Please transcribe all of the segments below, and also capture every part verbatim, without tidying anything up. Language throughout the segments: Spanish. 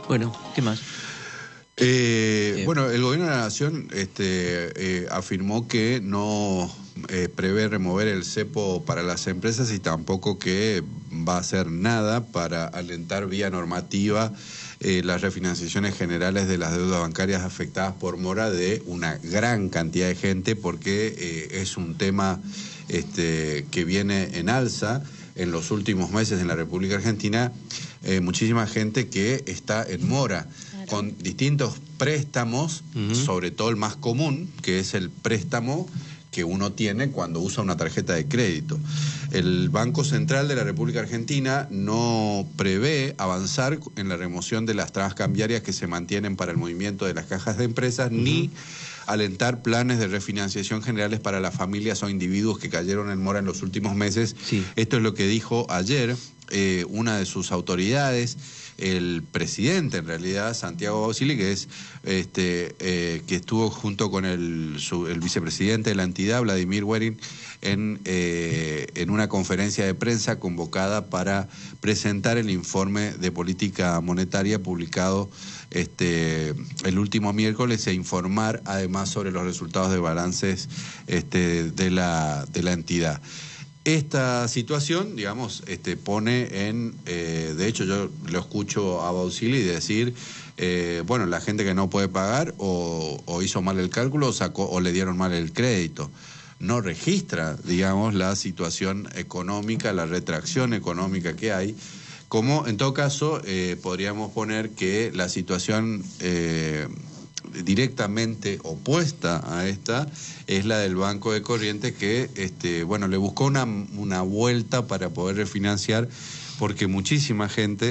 Bueno, ¿qué más? Eh, Eh, bueno, el gobierno de la Nación este, eh, afirmó que no eh, prevé remover el cepo para las empresas y tampoco que va a hacer nada para alentar vía normativa eh, las refinanciaciones generales de las deudas bancarias afectadas por mora de una gran cantidad de gente, porque eh, es un tema este, que viene en alza en los últimos meses en la República Argentina. Eh, muchísima gente que está en mora, claro, con distintos préstamos, uh-huh. sobre todo el más común, que es el préstamo que uno tiene cuando usa una tarjeta de crédito. El Banco Central de la República Argentina no prevé avanzar en la remoción de las trabas cambiarias que se mantienen para el movimiento de las cajas de empresas, uh-huh. ni alentar planes de refinanciación generales para las familias o individuos que cayeron en mora en los últimos meses. Sí. Esto es lo que dijo ayer eh, una de sus autoridades, el presidente en realidad, Santiago Bausili, que es este eh, que estuvo junto con el, su, el vicepresidente de la entidad, Vladimir Werin, en, eh, en una conferencia de prensa convocada para presentar el informe de política monetaria publicado este el último miércoles e informar además sobre los resultados de balances este, de la de la entidad. Esta situación, digamos, este, pone en, eh, de hecho yo lo escucho a Bausili decir, eh, bueno, la gente que no puede pagar o, o hizo mal el cálculo o, sacó, o le dieron mal el crédito. No registra, digamos, la situación económica, la retracción económica que hay, como en todo caso eh, podríamos poner que la situación eh, directamente opuesta a esta es la del Banco de Corrientes, que este, bueno, le buscó una, una vuelta para poder refinanciar, porque muchísima gente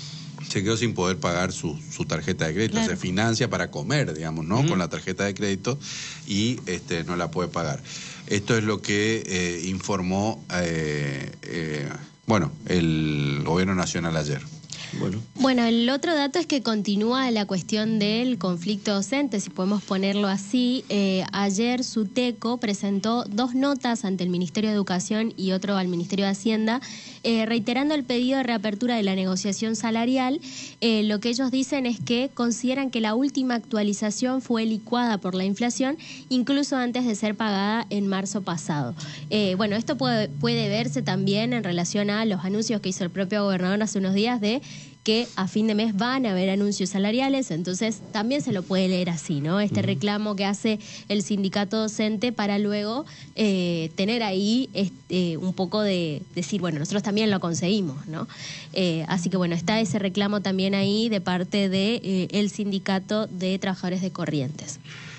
se quedó sin poder pagar su, su tarjeta de crédito. Claro. Se financia para comer, digamos, ¿no? Uh-huh. Con la tarjeta de crédito y este, no la puede pagar. Esto es lo que eh, informó eh, eh, bueno, el Gobierno Nacional ayer. Bueno. bueno, el otro dato es que continúa la cuestión del conflicto docente, si podemos ponerlo así. Eh, ayer SUTECO presentó dos notas ante el Ministerio de Educación y otro al Ministerio de Hacienda, eh, reiterando el pedido de reapertura de la negociación salarial. Eh, lo que ellos dicen es que consideran que la última actualización fue licuada por la inflación, incluso antes de ser pagada en marzo pasado. Eh, bueno, esto puede, puede verse también en relación a los anuncios que hizo el propio gobernador hace unos días de que a fin de mes van a haber anuncios salariales, entonces también se lo puede leer así, ¿no? Este uh-huh. reclamo que hace el sindicato docente para luego eh, tener ahí este, un poco de decir, bueno, nosotros también lo conseguimos, ¿no? Eh, así que bueno, está ese reclamo también ahí de parte de eh, el sindicato de trabajadores de Corrientes.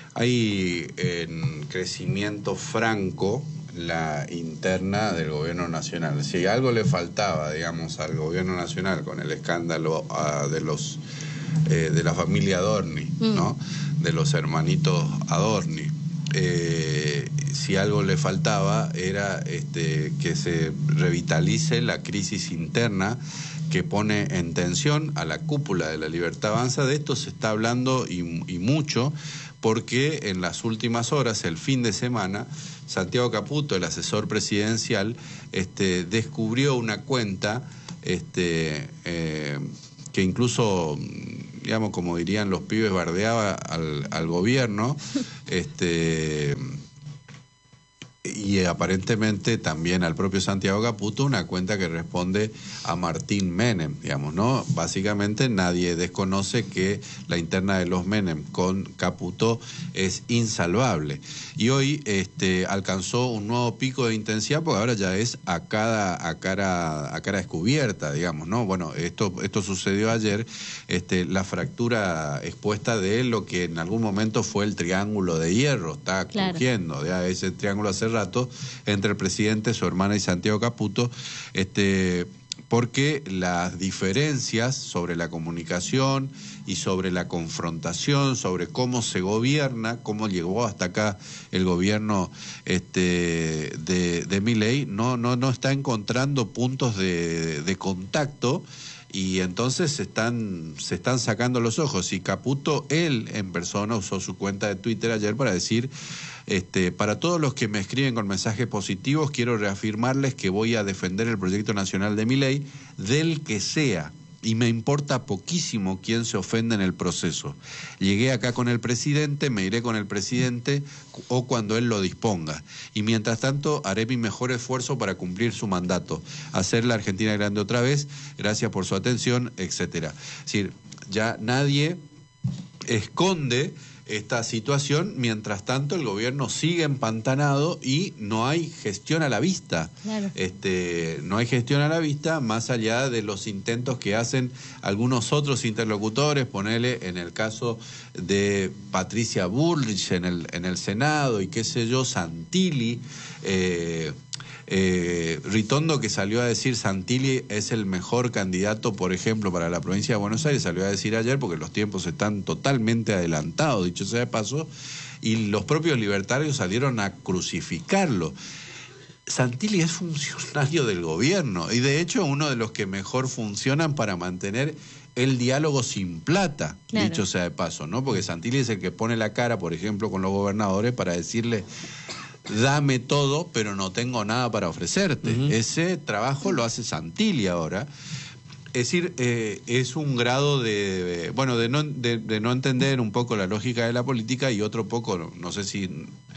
Hay en crecimiento franco la interna del gobierno nacional. Si algo le faltaba, digamos, al gobierno nacional con el escándalo uh, de los eh, de la familia Adorni, mm. ¿no? De los hermanitos Adorni. Eh, si algo le faltaba era este, que se revitalice la crisis interna que pone en tensión a la cúpula de la Libertad Avanza. De esto se está hablando y, y mucho, porque en las últimas horas, el fin de semana, Santiago Caputo, el asesor presidencial, este, descubrió una cuenta este, eh, que incluso, digamos, como dirían los pibes, bardeaba al, al gobierno, este, y aparentemente también al propio Santiago Caputo, una cuenta que responde a Martín Menem, digamos, ¿no? Básicamente nadie desconoce que la interna de los Menem con Caputo es insalvable. Y hoy este, alcanzó un nuevo pico de intensidad, porque ahora ya es a cada a cara a cara descubierta, digamos, ¿no? Bueno, esto esto sucedió ayer, este, la fractura expuesta de lo que en algún momento fue el triángulo de hierro, está claro. Crujiendo, ya ese triángulo hace rato, entre el presidente, su hermana y Santiago Caputo, este, porque las diferencias sobre la comunicación y sobre la confrontación, sobre cómo se gobierna, cómo llegó hasta acá el gobierno este, de, de Milei, no, no, no está encontrando puntos de, de contacto, y entonces se están, se están sacando los ojos. Y Caputo, él en persona, usó su cuenta de Twitter ayer para decir, este, para todos los que me escriben con mensajes positivos, quiero reafirmarles que voy a defender el proyecto nacional de Milei, del que sea. y me importa poquísimo quién se ofende en el proceso. Llegué acá con el presidente, me iré con el presidente o cuando él lo disponga. Y mientras tanto haré mi mejor esfuerzo para cumplir su mandato, hacer la Argentina grande otra vez, gracias por su atención, etcétera. Es decir, ya nadie esconde esta situación, mientras tanto el gobierno sigue empantanado y no hay gestión a la vista. Claro. Este, no hay gestión a la vista, más allá de los intentos que hacen algunos otros interlocutores, ponele en el caso de Patricia Bullrich en el, en el Senado y qué sé yo, Santilli, eh, Eh, Ritondo, que salió a decir Santilli es el mejor candidato, por ejemplo, para la provincia de Buenos Aires, salió a decir ayer porque los tiempos están totalmente adelantados, dicho sea de paso, y los propios libertarios salieron a crucificarlo. Santilli es funcionario del gobierno y de hecho uno de los que mejor funcionan para mantener el diálogo sin plata, claro. Dicho sea de paso, ¿no? Porque Santilli es el que pone la cara, por ejemplo, con los gobernadores para decirle: dame todo, pero no tengo nada para ofrecerte. Uh-huh. Ese trabajo lo hace Santilli ahora. Es decir, eh, es un grado de, de bueno, de no, de, de no entender un poco la lógica de la política y otro poco, no sé si,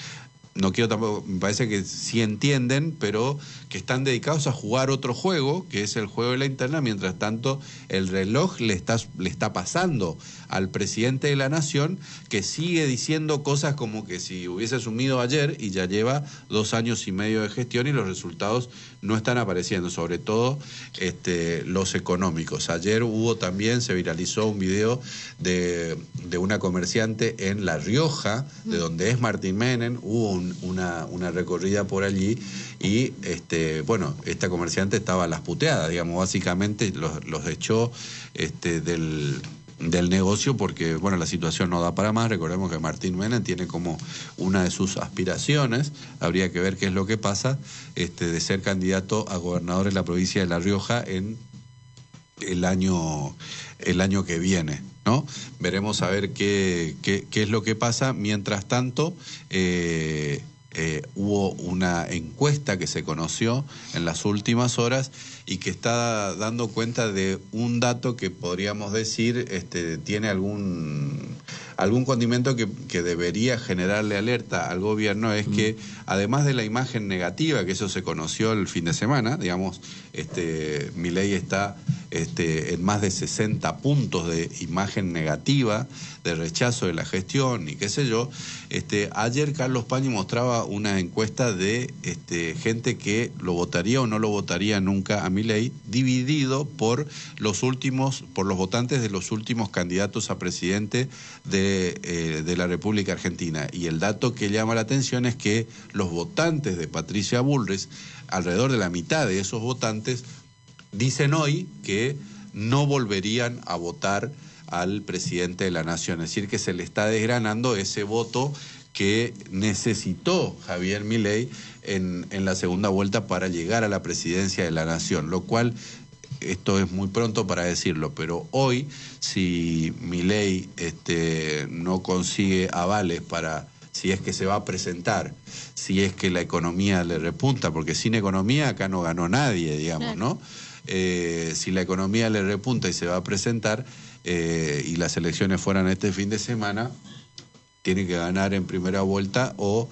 no quiero tampoco, me parece que sí entienden, pero que están dedicados a jugar otro juego, que es el juego de la interna, mientras tanto el reloj le está, le está pasando al presidente de la nación, que sigue diciendo cosas como que si hubiese asumido ayer y ya lleva dos años y medio de gestión y los resultados no están apareciendo, sobre todo este, los económicos. Ayer hubo también, se viralizó un video de, de una comerciante en La Rioja, de donde es Martín Menem, hubo un, una, una recorrida por allí y este, bueno, esta comerciante estaba a las puteadas, digamos, básicamente los, los echó este, del... del negocio porque, bueno, la situación no da para más. Recordemos que Martín Menem tiene como una de sus aspiraciones, habría que ver qué es lo que pasa, este, de ser candidato a gobernador en la provincia de La Rioja en el año, el año que viene, ¿no? Veremos a ver qué, qué, qué es lo que pasa. Mientras tanto, eh, eh, hubo una encuesta que se conoció en las últimas horas y que está dando cuenta de un dato que podríamos decir este, tiene algún, algún condimento que, que debería generarle alerta al gobierno, es mm. que además de la imagen negativa, que eso se conoció el fin de semana, digamos, este, Milei está este, en más de sesenta puntos de imagen negativa, de rechazo de la gestión y qué sé yo. Este, ayer Carlos Pañi mostraba una encuesta de este, gente que lo votaría o no lo votaría nunca a Milei, dividido por los últimos, por los votantes de los últimos candidatos a presidente de, eh, de la República Argentina. Y el dato que llama la atención es que los votantes de Patricia Bullrich, alrededor de la mitad de esos votantes, dicen hoy que no volverían a votar al presidente de la nación. Es decir, que se le está desgranando ese voto que necesitó Javier Milei en, en la segunda vuelta para llegar a la presidencia de la nación, lo cual, esto es muy pronto para decirlo, pero hoy, si Milei este, no consigue avales para, si es que se va a presentar, si es que la economía le repunta, porque sin economía acá no ganó nadie, digamos, ¿no? Eh, si la economía le repunta y se va a presentar, eh, y las elecciones fueran este fin de semana, tiene que ganar en primera vuelta o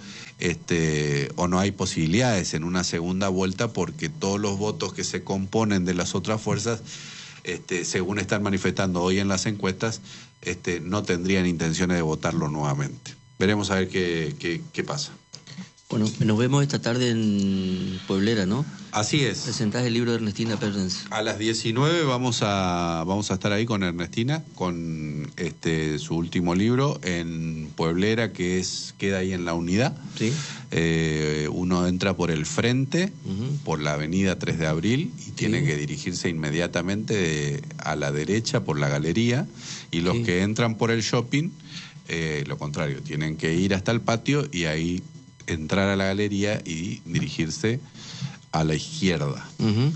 este o no hay posibilidades en una segunda vuelta, porque todos los votos que se componen de las otras fuerzas, este, según están manifestando hoy en las encuestas, este, no tendrían intenciones de votarlo nuevamente. Veremos a ver qué, qué, qué pasa. Bueno, nos vemos esta tarde en Pueblera, ¿no? Así es. Presentás el libro de Ernestina Perrens. A las diecinueve vamos a vamos a estar ahí con Ernestina, con este su último libro en Pueblera, que es queda ahí en la Unidad. Sí. Eh, uno entra por el frente, uh-huh. por la avenida tres de abril, y sí. tiene que dirigirse inmediatamente de, a la derecha por la galería, y los sí. que entran por el shopping, eh, lo contrario, tienen que ir hasta el patio y ahí entrar a la galería y dirigirse a la izquierda uh-huh.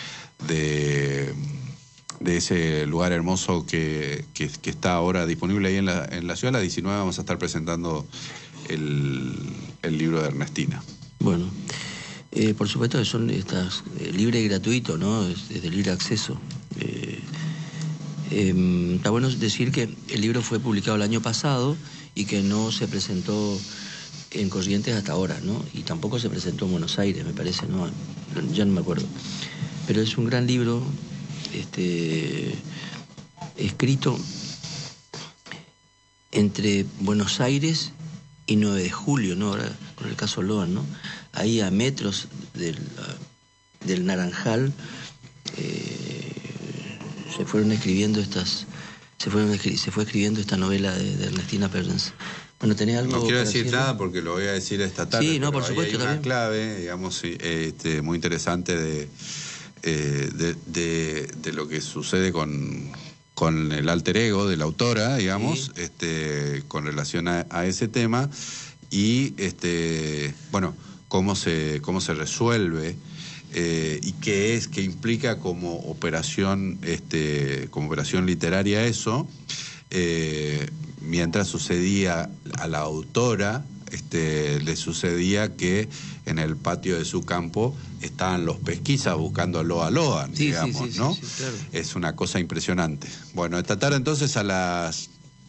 de, de ese lugar hermoso que, que, que está ahora disponible ahí en la, en la ciudad. A las diecinueve vamos a estar presentando el, el libro de Ernestina. Bueno, eh, por supuesto que son estas eh, libre y gratuito, ¿no? Es, es de libre acceso. Eh, Eh, está bueno decir que el libro fue publicado el año pasado y que no se presentó en Corrientes hasta ahora, ¿no? Y tampoco se presentó en Buenos Aires, me parece, ¿no? Ya no me acuerdo. Pero es un gran libro, este, escrito entre Buenos Aires y nueve de julio, ¿no? Ahora con el caso Loan, ¿no? Ahí a metros del, del Naranjal eh, se fueron escribiendo estas, se fueron se fue escribiendo esta novela de, de Ernestina Perrens. Bueno, ¿tenés algo? No quiero decir decirlo? nada porque lo voy a decir esta tarde. Sí, no, por ahí supuesto, hay una también. clave, digamos, este, muy interesante de, eh, de, de, de lo que sucede con, con el alter ego de la autora, digamos, sí. este, con relación a, a ese tema y, este, bueno, cómo se, cómo se resuelve. Eh, y qué es, qué implica como operación, este, como operación literaria eso, eh, mientras sucedía a la autora, este, le sucedía que en el patio de su campo estaban los pesquisas buscando a Loa Loa, sí, digamos, sí, sí, ¿no? Sí, sí, claro. Es una cosa impresionante. Bueno, esta tarde entonces a las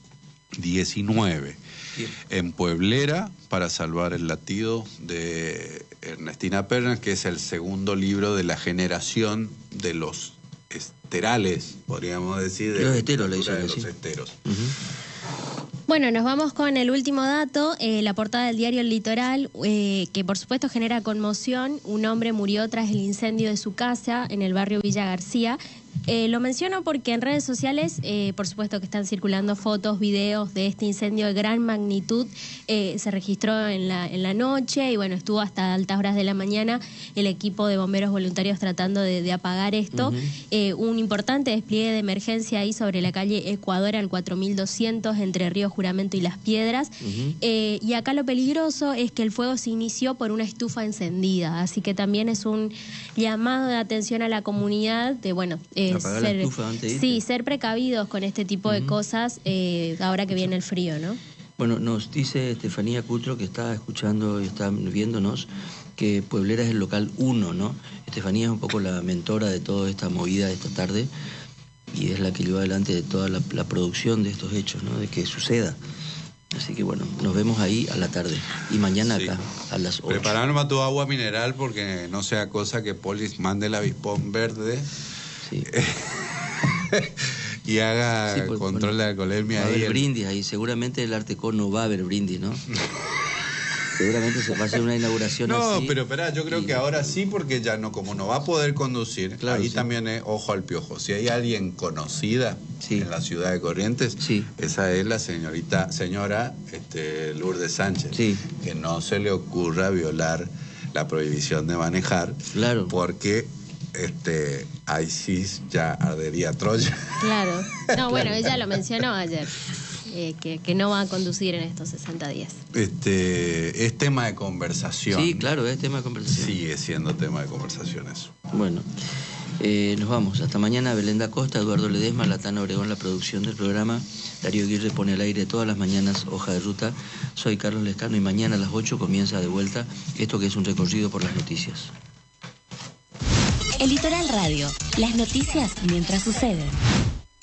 diecinueve. Bien. En Pueblera, para salvar el latido, de Ernestina Perrens, que es el segundo libro de la generación de los esterales, podríamos decir, de los esteros, le de los sí. esteros. Uh-huh. Bueno, nos vamos con el último dato, eh, la portada del diario El Litoral, eh, que por supuesto genera conmoción. Un hombre murió tras el incendio de su casa en el barrio Villa García. Eh, lo menciono porque en redes sociales, eh, por supuesto que están circulando fotos, videos de este incendio de gran magnitud. Eh, se registró en la, en la noche y bueno, estuvo hasta altas horas de la mañana el equipo de bomberos voluntarios tratando de, de apagar esto. Uh-huh. eh, un importante despliegue de emergencia ahí sobre la calle Ecuador al cuatro mil doscientos entre Río Juramento y Las Piedras. Uh-huh. eh, y acá lo peligroso es que el fuego se inició por una estufa encendida, así que también es un llamado de atención a la comunidad de, bueno, eh, apagar ser, la estufa antes de sí, irte. ser precavidos con este tipo uh-huh. de cosas eh, ahora que viene el frío, ¿no? Bueno, nos dice Estefanía Cutro, que está escuchando y está viéndonos, que Pueblera es el local uno, ¿no? Estefanía es un poco la mentora de toda esta movida de esta tarde y es la que lleva adelante de toda la, la producción de estos hechos, ¿no? De que suceda. Así que bueno, nos vemos ahí a la tarde y mañana sí. acá a las ocho. Preparanos tu agua mineral porque no sea cosa que Polis mande el avispón verde. Sí. Y haga sí, pues, control bueno, de alcoholemia va a ahí. haber el... brindis ahí, seguramente el Arteco no va a haber brindis, ¿no? Seguramente se va a hacer una inauguración no, así. No, pero espera, yo creo y... que ahora sí, porque ya no, como no va a poder conducir, claro, ahí sí. también es ojo al piojo. Si hay alguien conocida sí. en la ciudad de Corrientes, sí. esa es la señorita, señora este, Lourdes Sánchez. Sí. Que no se le ocurra violar la prohibición de manejar, claro. porque este ahí sí ya ardería Troya. Claro. No, claro. Bueno, ella lo mencionó ayer. Eh, que, que no va a conducir en estos sesenta días. Este, es tema de conversación. Sí, claro, es tema de conversación. Sigue siendo tema de conversación eso. Bueno, eh, nos vamos. Hasta mañana. Belenda Costa, Eduardo Ledesma, Latana Obregón, la producción del programa. Darío Aguirre pone al aire todas las mañanas Hoja de Ruta. Soy Carlos Lescano y mañana a las ocho comienza de vuelta esto que es un recorrido por las noticias. El Litoral Radio. Las noticias mientras suceden.